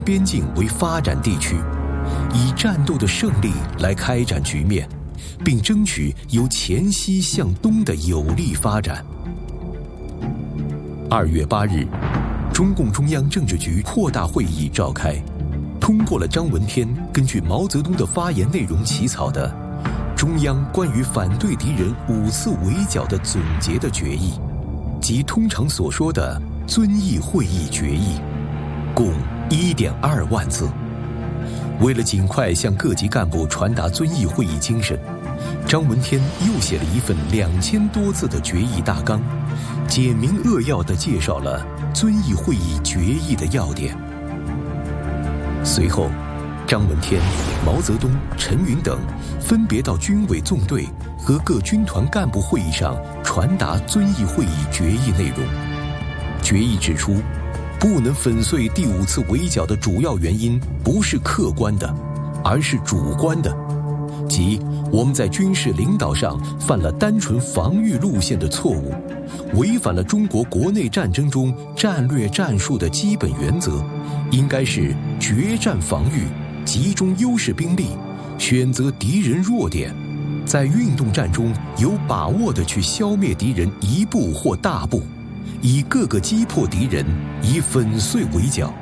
边境为发展地区，以战斗的胜利来开展局面，并争取由黔西向东的有利发展。2月8日，中共中央政治局扩大会议召开，通过了张闻天根据毛泽东的发言内容起草的中央关于反对敌人5次围剿的总结的决议，即通常所说的遵义会议决议，共1.2万字。为了尽快向各级干部传达遵义会议精神，张闻天又写了一份2000多字的决议大纲，简明扼要地介绍了遵义会议决议的要点。随后，张闻天、毛泽东、陈云等分别到军委纵队和各军团干部会议上传达遵义会议决议内容。决议指出，不能粉碎第5次围剿的主要原因不是客观的，而是主观的，即我们在军事领导上犯了单纯防御路线的错误，违反了中国国内战争中战略战术的基本原则，应该是决战防御，集中优势兵力，选择敌人弱点，在运动战中有把握地去消灭敌人一部或大部，以各个击破敌人，以粉碎围剿。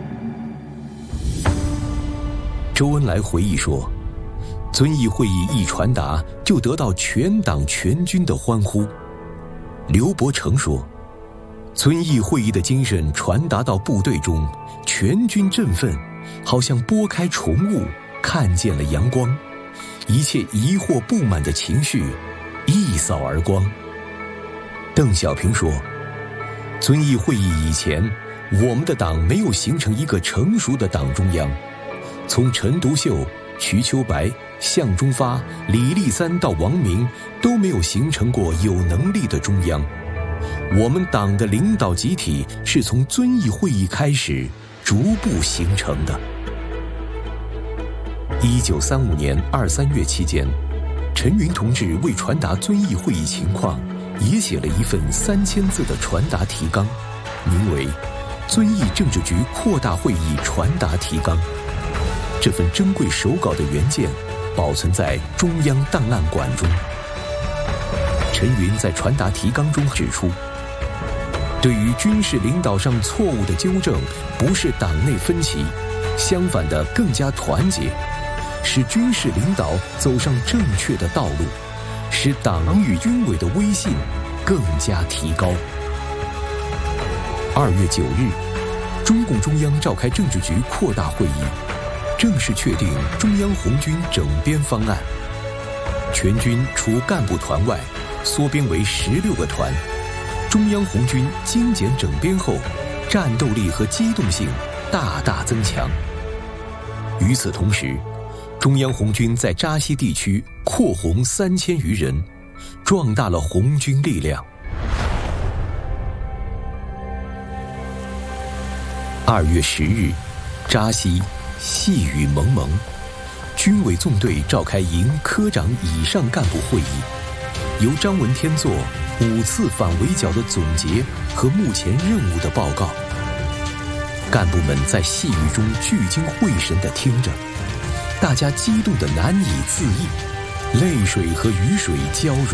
周恩来回忆说，遵义会议一传达，就得到全党全军的欢呼。刘伯承说，遵义会议的精神传达到部队中，全军振奋，好像拨开重雾，看见了阳光，一切疑惑不满的情绪一扫而光。邓小平说，遵义会议以前，我们的党没有形成一个成熟的党中央，从陈独秀、瞿秋白、向忠发、李立三到王明，都没有形成过有能力的中央。我们党的领导集体是从遵义会议开始逐步形成的。1935年2、3月期间，陈云同志为传达遵义会议情况，也写了一份3000字的传达提纲，名为《遵义政治局扩大会议传达提纲》。这份珍贵手稿的原件保存在中央档案馆中。陈云在传达提纲中指出，对于军事领导上错误的纠正，不是党内分歧，相反的更加团结，使军事领导走上正确的道路，使党与军委的威信更加提高。2月9日，中共中央召开政治局扩大会议，正式确定中央红军整编方案。全军除干部团外，缩编为16个团。中央红军精简整编后，战斗力和机动性大大增强。与此同时，中央红军在扎西地区扩红3000余人，壮大了红军力量。2月10日，扎西细雨蒙蒙，军委纵队召开营科长以上干部会议，由张闻天做5次反围剿的总结和目前任务的报告。干部们在细雨中聚精会神地听着，大家激动得难以自抑，泪水和雨水交融。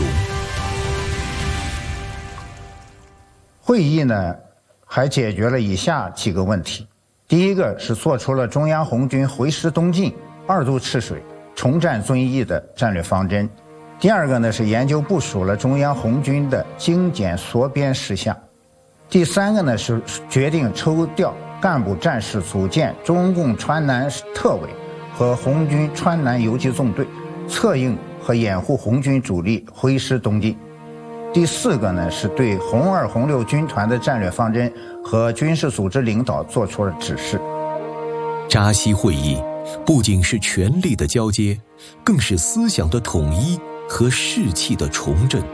会议呢，还解决了以下几个问题。第一个是做出了中央红军回师东进、2渡赤水、重占遵义的战略方针。第二个呢是研究部署了中央红军的精简缩编事项。第三个呢是决定抽调干部战士组建中共川南特委和红军川南游击纵队，策应和掩护红军主力回师东进。第四个呢是对红2、红6军团的战略方针和军事组织领导做出了指示。 扎西会议不仅是权力的交接，更是思想的统一和士气的重振。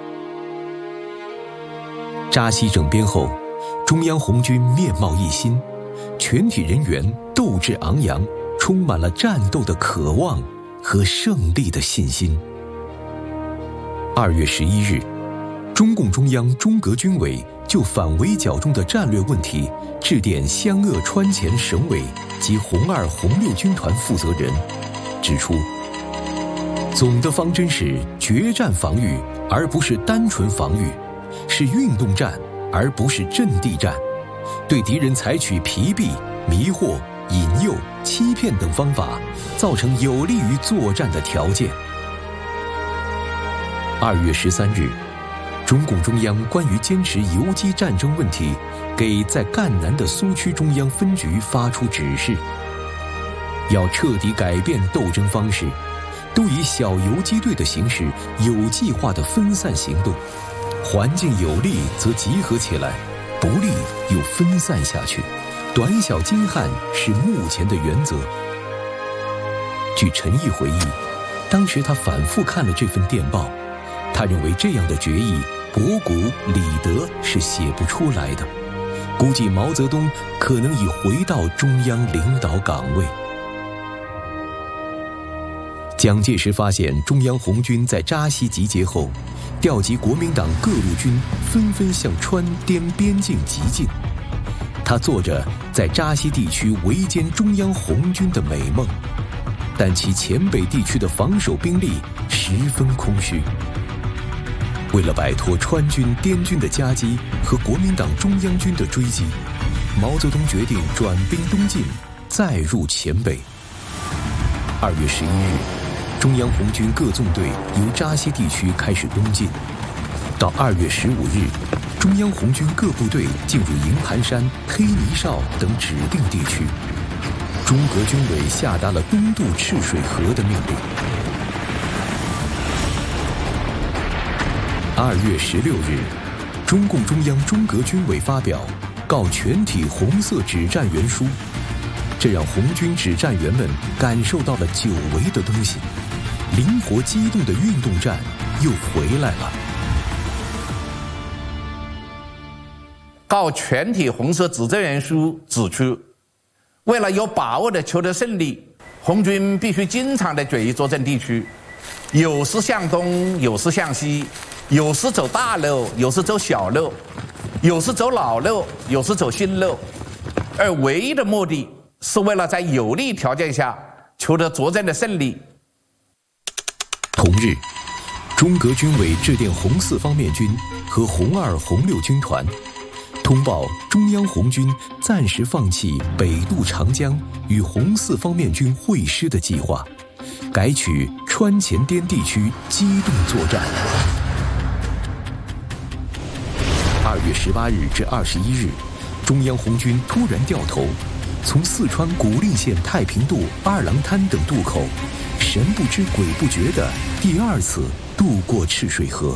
扎西整编后，中央红军面貌一新，全体人员斗志昂扬，充满了战斗的渴望和胜利的信心。2月11日，中共中央中革军委就反围剿中的战略问题致电湘鄂川黔省委及红二、红六军团负责人，指出，总的方针是决战防御，而不是单纯防御，是运动战，而不是阵地战，对敌人采取疲弊、迷惑、引诱、欺骗等方法，造成有利于作战的条件。2月13日，中共中央关于坚持游击战争问题，给在赣南的苏区中央分局发出指示，要彻底改变斗争方式，都以小游击队的形式有计划地分散行动，环境有利则集合起来，不利又分散下去，短小精悍是目前的原则。据陈毅回忆，当时他反复看了这份电报，他认为这样的决议博古、李德是写不出来的，估计毛泽东可能已回到中央领导岗位。蒋介石发现中央红军在扎西集结后，调集国民党各路军纷纷向川滇边境急进，他做着在扎西地区围歼中央红军的美梦，但其黔北地区的防守兵力十分空虚。为了摆脱川军、滇军的夹击和国民党中央军的追击，毛泽东决定转兵东进，再入黔北。2月11日，中央红军各纵队由扎西地区开始东进，到2月15日，中央红军各部队进入营盘山、黑泥哨等指定地区。中革军委下达了东渡赤水河的命令。2月16日，中共中央中革军委发表告全体红色指战员书，这让红军指战员们感受到了久违的东西，灵活机动的运动战又回来了。 告全体红色指战员书指出，为了有把握地求得胜利，红军必须经常地转移作战地区，有时向东，有时向西，有时走大路，有时走小路，有时走老路，有时走新路，而唯一的目的是为了在有利条件下求得作战的胜利。 同日，中革军委致电红四方面军和红二、红六军团，通报中央红军暂时放弃北渡长江与红四方面军会师的计划，改取川黔滇地区机动作战。2月18日至21日，中央红军突然掉头，从四川古蔺县太平渡、二郎滩等渡口，神不知鬼不觉地第二次渡过赤水河。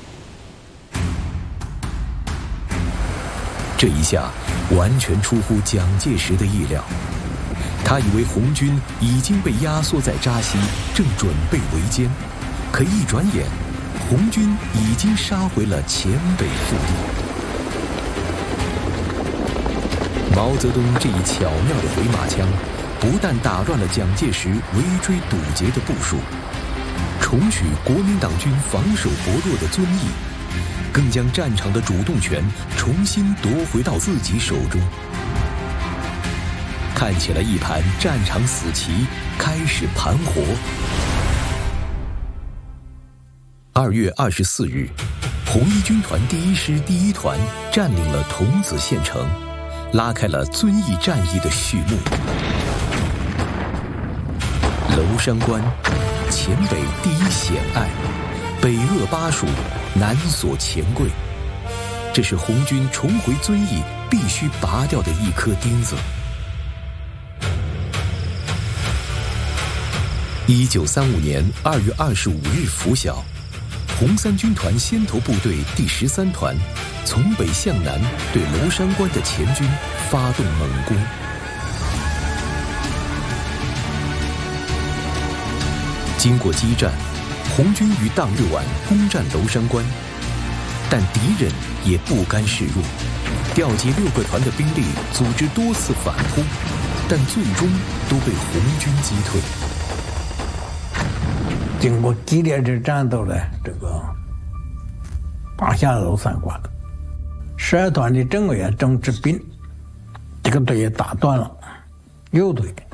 这一下完全出乎蒋介石的意料，他以为红军已经被压缩在扎西，正准备围歼，可一转眼，红军已经杀回了黔北腹地。毛泽东这一巧妙的回马枪，不但打乱了蒋介石围追堵截的部署，重取国民党军防守薄弱的遵义，更将战场的主动权重新夺回到自己手中。看起来一盘战场死棋开始盘活。2月24日，红一军团第一师第一团占领了桐梓县城，拉开了遵义战役的序幕。娄山关，黔北第一险隘，北扼巴蜀，南锁钱柜，这是红军重回遵义必须拔掉的一颗钉子。1935年2月25日拂晓，红三军团先头部队第13团从北向南对娄山关的黔军发动猛攻。经过激战，红军于当日晚攻占娄山关，但敌人也不甘示弱，调集6个团的兵力组织多次反扑，但最终都被红军击退。 经过激烈的战斗呢，这个拿下娄山关， 12团的政委郑志斌，这个队也打断了，右队